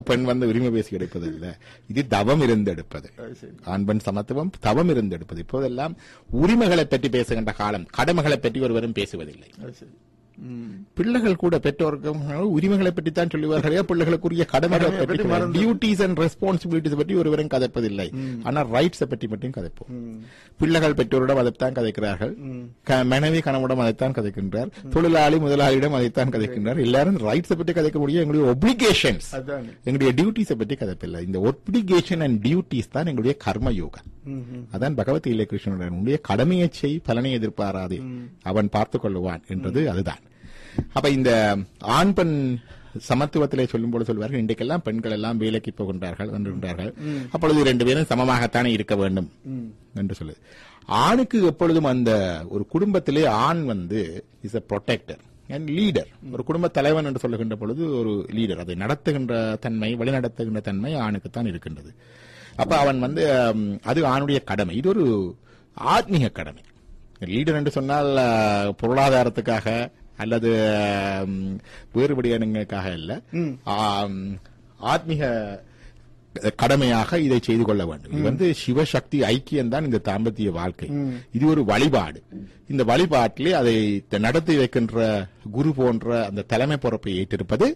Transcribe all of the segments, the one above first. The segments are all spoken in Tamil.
பெண் உரிமை பேசி எடுப்பது இல்ல, இது தவம் இருந்து எடுப்பது. ஆண் பெண் சமத்துவம் தவம் இருந்து எடுப்பது. இப்போதெல்லாம் உரிமைகளை பற்றி பேசுகின்ற காலம், கடமைகளை பற்றி ஒருவரும் பேசுவதில்லை. பிள்ளைகள் கூட பெற்றோருக்கு உரிமைகளை பற்றி தான் சொல்லுவார்களே, பிள்ளைகளுக்குரிய கடமைகளை பற்றி, டியூட்டிஸ் அண்ட் ரெஸ்பான்சிபிலிட்டிஸ் பற்றி ஒருவரும் கதைப்பதில்லை. ஆனால் ரைட்ஸ் பற்றி மட்டும் கதைப்போம். பிள்ளைகள் பெற்றோரிடம் அதைத்தான் கதைக்கிறார்கள், மனைவி கணவனிடம் அதைத்தான் கதைக்கின்றார், தொழிலாளி முதலாளியிடம் அதைத்தான் கதைக்கின்றார். எல்லாரும் ரைட்ஸ் பற்றி கதைக்க முடியும், எங்களுடைய ஒப்ளிகேஷன்ஸ், எங்களுடைய டியூட்டிஸை பற்றி கதைப்பில்லை. இந்த ஒப்ளிகேஷன் அண்ட் டியூட்டிஸ் தான் எங்களுடைய கர்ம யோகம். அதான் பகவத்கீதை கிருஷ்ணனுடைய உன்னுடைய கடமையை செய், பலனை எதிர்பாராதே, அவன் பார்த்துக் கொள்ளுவான் என்றது அதுதான். அப்ப இந்த ஆண் பெண் சமத்துவத்திலே சொல்லும் போது சொல்வார்கள், இன்றைக்கெல்லாம் பெண்கள் எல்லாம் வேலைக்கு போகின்றார்கள் என்றார்கள். அப்பொழுது 2 பேரும் சமமாகத்தானே இருக்க வேண்டும் என்று சொல்லுது. ஆணுக்கு எப்பொழுதும் அந்த ஒரு குடும்பத்திலே ஆண் is a protector and leader. ஒரு குடும்ப தலைவன் என்று சொல்லுகின்ற பொழுது ஒரு லீடர், அதை நடத்துகின்ற தன்மை, வழிநடத்துகின்ற தன்மை ஆணுக்குத்தான் இருக்கின்றது. அப்ப அவன் அது ஆணுடைய கடமை. இது ஒரு ஆத்மீக கடமை. லீடர் என்று சொன்னால் பொருளாதாரத்துக்காக அல்லது வேறுபடியானங்களுக்காக அல்ல, ஆத்மீக கடமையாக இதை செய்து கொள்ள வேண்டும். இது சிவசக்தி ஐக்கியம் தான் இந்த தாம்பத்திய வாழ்க்கை. இது ஒரு வழிபாடு. இந்த வழிபாட்டிலே அதை நடத்தி வைக்கின்ற குரு போன்ற அந்த தலைமை பொறுப்பை ஏற்றிருப்பது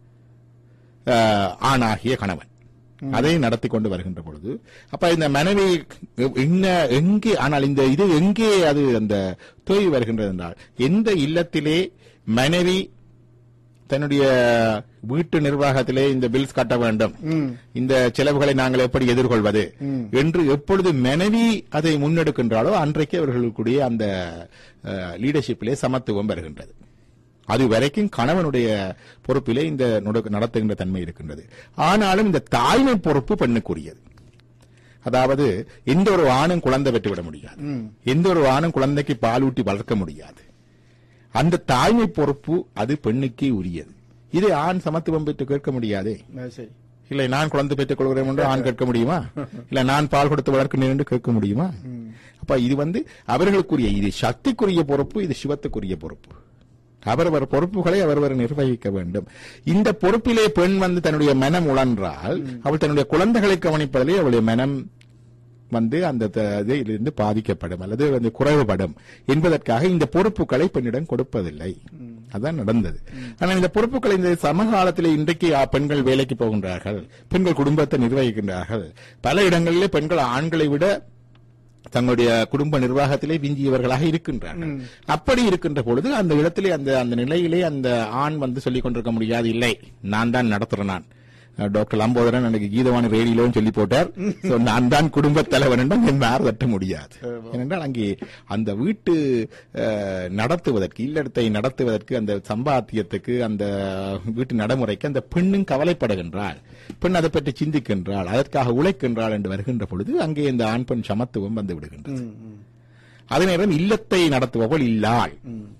ஆணாகிய கணவன். அதை நடத்தி கொண்டு வருகின்ற பொழுது அப்ப இந்த மனைவி எங்கே, ஆனால் இந்த இது எங்கே அது அந்த தொய்வு வருகின்றது என்றால், எந்த இல்லத்திலே மனைவி தன்னுடைய வீட்டு நிர்வாகத்திலே இந்த பில்ஸ் கட்ட வேண்டும், இந்த செலவுகளை நாங்கள் எப்படி எதிர்கொள்வது என்று எப்பொழுது மனைவி அதை முன்னெடுக்கின்றாலோ அன்றைக்கு அவர்களுடைய அந்த லீடர்ஷிப்பிலே சமத்துவம் வருகின்றது. அது வரைக்கும் கணவனுடைய பொறுப்பிலே இந்த நடத்துகின்ற தன்மை இருக்கின்றது. ஆனாலும் இந்த தாய்மை பொறுப்பு பெண்ணுக்குரியது. அதாவது எந்த ஒரு ஆணும் குழந்தை பெற்றுவிட முடியாது, எந்த ஒரு ஆணும் குழந்தைக்கு பாலூட்டி வளர்க்க முடியாது. அந்த தாய்மை பொறுப்பு அது பெண்ணுக்கே உரியது. இது ஆண் சமத்துவம் பெற்று கேட்க முடியாதே. இல்லை, நான் குழந்தை பெற்றுக் கொள்கிறேன் என்று ஆண் கேட்க முடியுமா? இல்ல நான் பால் கொடுத்து வளர்க்கிறேன் என்று கேட்க முடியுமா? அப்ப இது அவர்களுக்குரிய, இது சக்திக்குரிய பொறுப்பு, இது சிவத்துக்குரிய பொறுப்பு. அவரவர் பொறுப்புகளை அவரவர் நிர்வகிக்க வேண்டும். இந்த பொறுப்பிலே பெண் தன்னுடைய மனம் உழன்றால் அவள் தன்னுடைய குழந்தைகளை கவனிப்பதிலே அவளுடைய மனம் அந்த இதிலிருந்து பாதிக்கப்படும் அல்லது குறைவுபடும் என்பதற்காக இந்த பொறுப்புகளை பெண்ணிடம் கொடுப்பதில்லை. அதான் நடந்தது. ஆனால் இந்த பொறுப்புகளை இந்த சமகாலத்திலே இன்றைக்கு பெண்கள் வேலைக்கு போகின்றார்கள், பெண்கள் குடும்பத்தை நிர்வகிக்கின்றார்கள். பல இடங்களிலே பெண்கள் ஆண்களை விட தங்களுடைய குடும்ப நிர்வாகத்திலே விஞ்சியவர்களாக இருக்கின்றார்கள். அப்படி இருக்கின்ற பொழுது அந்த இடத்திலே அந்த நிலையிலே அந்த ஆண் சொல்லிக் கொண்டிருக்க முடியாது. இல்லை, நான் தான் நடத்துறேன். நான் டாக்டர் லம்போதரன் அன்னைக்கு கீதவாணி ரேடியோன்னு சொல்லி போட்டார், நான் தான் குடும்ப தலைவன் என்றால் யார் தட்ட முடியாது. ஏனென்றால் அங்கே அந்த வீட்டு நடத்துவதற்கு, இல்லறத்தை நடத்துவதற்கு, அந்த சம்பாத்தியத்துக்கு, அந்த வீட்டு நடைமுறைக்கு அந்த பெண்ணும் கவலைப்படுகின்றாள், பெண் அதை பற்றி சிந்திக்கின்றாள், அதற்காக உழைக்கின்றாள் என்று வருகின்ற பொழுது அங்கே இந்த ஆண் பெண் சமத்துவம் வந்து விடுகின்றது. அதே நேரம் இல்லத்தை நடத்துபவள் இல்லாள்,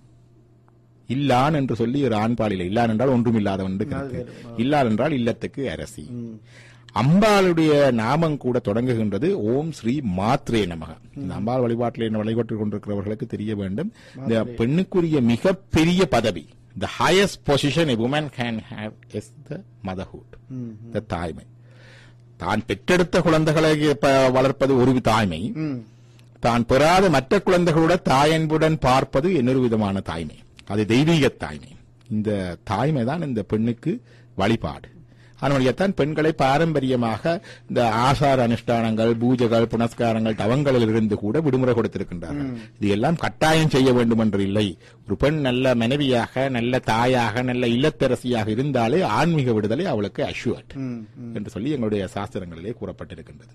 இல்லான் என்று சொல்லி ஒரு ஆண்பாலில் இல்லான் என்றால் ஒன்றும் இல்லாதவன், இல்லான் என்றால் இல்லத்துக்கு அரசி. அம்பாளுடைய நாமம் கூட தொடங்குகின்றது ஓம் ஸ்ரீ மாத்ரே நமக. இந்த அம்பாள் வழிபாட்டில் வழிபாட்டுக் கொண்டிருக்கிறவர்களுக்கு தெரிய வேண்டும், இந்த பெண்ணுக்குரிய மிகப்பெரிய பதவி, the highest position a woman can have is the motherhood, the தாய்மை. தான் பெற்றெடுத்த குழந்தைகளை வளர்ப்பது ஒரு தாய்மை, தான் பெறாத மற்ற குழந்தைகளோட தாயன்புடன் பார்ப்பது இன்னொரு விதமான தாய்மை, அது தெய்வீக தாய்மை. இந்த தாய்மை தான் இந்த பெண்ணுக்கு வழிபாடு. அதனால்தான் பெண்களை பாரம்பரியமாக இந்த ஆசார அனுஷ்டானங்கள், பூஜைகள், புனஸ்காரங்கள், தவங்களில் இருந்து கூட விடுமுறை கொடுத்திருக்கின்றார்கள். இது எல்லாம் கட்டாயம் செய்ய வேண்டும் என்று இல்லை. ஒரு பெண் நல்ல மனைவியாக, நல்ல தாயாக, நல்ல இல்லத்தரசியாக இருந்தாலே ஆன்மீக விடுதலை அவளுக்கு அஷ்யூர்ட் என்று சொல்லி எங்களுடைய சாஸ்திரங்களிலே கூறப்பட்டிருக்கின்றது.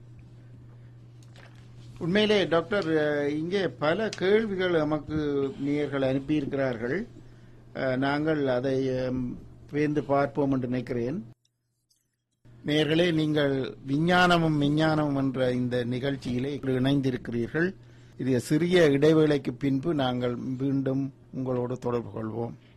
உண்மையிலே டாக்டர், இங்கே பல கேள்விகள் நமக்கு நேயர்கள் அனுப்பியிருக்கிறார்கள். நாங்கள் அதை வேந்து பார்ப்போம் என்று நினைக்கிறேன். நேயர்களே, நீங்கள் விஞ்ஞானமும் விஞ்ஞானமும் என்ற இந்த நிகழ்ச்சியிலே இணைந்திருக்கிறீர்கள். இது சிறிய இடைவேளைக்கு பின்பு நாங்கள் மீண்டும் உங்களோடு தொடர்பு கொள்வோம்.